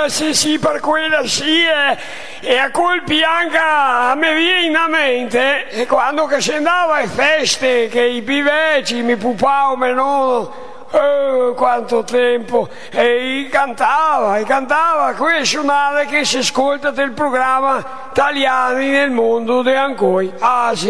sì, per quella sì, e a colpi anche a me viene in mente, e quando che si andava alle feste, che i piveci mi pupavano, me no, quanto tempo, e cantava, questo è una che si ascolta del programma Italiani nel mondo di Ancoi. Ah, sì.